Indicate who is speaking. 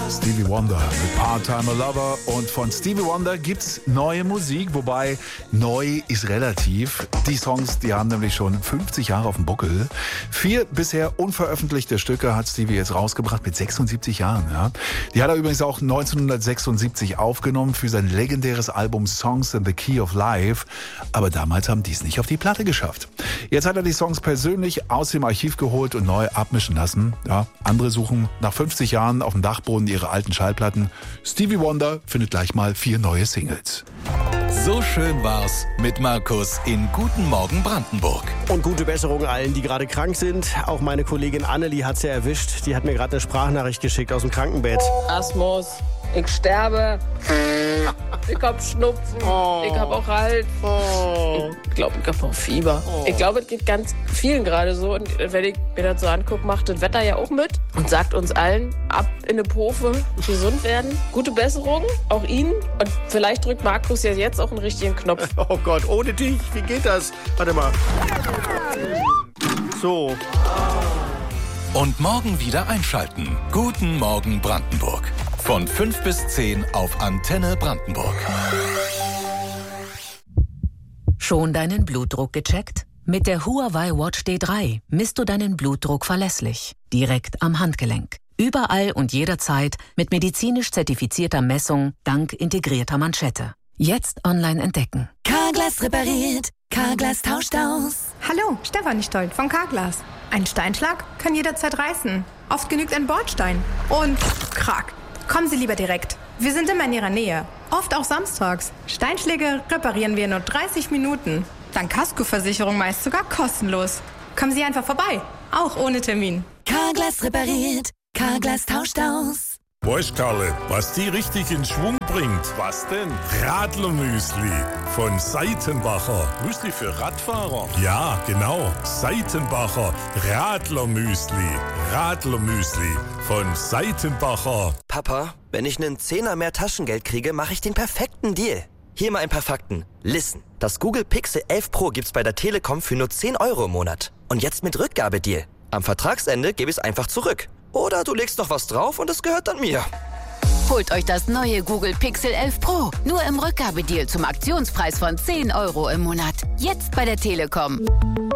Speaker 1: Stevie Wonder mit Part-Time Lover. Und von Stevie Wonder gibt's neue Musik, wobei neu ist relativ. Die Songs, die haben nämlich schon 50 Jahre auf dem Buckel. 4 bisher unveröffentlichte Stücke hat Stevie jetzt rausgebracht mit 76 Jahren. Ja. Die hat er übrigens auch 1976 aufgenommen für sein legendäres Album Songs in the Key of Life. Aber damals haben die es nicht auf die Platte geschafft. Jetzt hat er die Songs persönlich aus dem Archiv geholt und neu abmischen lassen. Ja, andere suchen nach 50 Jahren auf dem Dachboden ihre alten Schallplatten. Stevie Wonder findet gleich mal 4 neue Singles.
Speaker 2: So schön war's mit Markus in Guten Morgen Brandenburg.
Speaker 3: Und gute Besserung allen, die gerade krank sind. Auch meine Kollegin Annelie hat's ja erwischt. Die hat mir gerade eine Sprachnachricht geschickt aus dem Krankenbett.
Speaker 4: Asthmus. Ich sterbe. Ich hab Schnupfen. Ich hab auch Hals. Ich glaube, ich hab auch Fieber. Ich glaube, es geht ganz vielen gerade so. Und wenn ich mir das so angucke, macht das Wetter ja auch mit. Und sagt uns allen, ab in eine Pofe, gesund werden. Gute Besserung, auch Ihnen. Und vielleicht drückt Markus ja jetzt auch einen richtigen Knopf.
Speaker 3: Oh Gott, ohne dich, wie geht das? Warte mal. So.
Speaker 2: Und morgen wieder einschalten. Guten Morgen Brandenburg. Von 5 bis 10 auf Antenne Brandenburg.
Speaker 5: Schon deinen Blutdruck gecheckt? Mit der Huawei Watch D3 misst du deinen Blutdruck verlässlich. Direkt am Handgelenk. Überall und jederzeit mit medizinisch zertifizierter Messung dank integrierter Manschette. Jetzt online entdecken.
Speaker 6: Carglass repariert. Carglass tauscht aus.
Speaker 7: Hallo, Stefanie Stolt von Carglass. Ein Steinschlag kann jederzeit reißen. Oft genügt ein Bordstein. Und krack. Kommen Sie lieber direkt. Wir sind immer in Ihrer Nähe. Oft auch samstags. Steinschläge reparieren wir in nur 30 Minuten. Dank Kaskoversicherung meist sogar kostenlos. Kommen Sie einfach vorbei. Auch ohne Termin.
Speaker 6: Carglass repariert. Carglass tauscht aus.
Speaker 8: Weißt Karle, was die richtig in Schwung bringt? Was denn? Radlermüsli von Seitenbacher. Müsli für Radfahrer? Ja, genau. Seitenbacher Radlermüsli. Radlermüsli von Seitenbacher.
Speaker 9: Papa, wenn ich einen Zehner mehr Taschengeld kriege, mache ich den perfekten Deal. Hier mal ein paar Fakten. Listen, das Google Pixel 11 Pro gibt's bei der Telekom für nur 10 € im Monat. Und jetzt mit Rückgabedeal. Am Vertragsende gebe ich es einfach zurück. Oder du legst noch was drauf und es gehört dann mir.
Speaker 10: Holt euch das neue Google Pixel 11 Pro. Nur im Rückgabedeal zum Aktionspreis von 10 € im Monat. Jetzt bei der Telekom.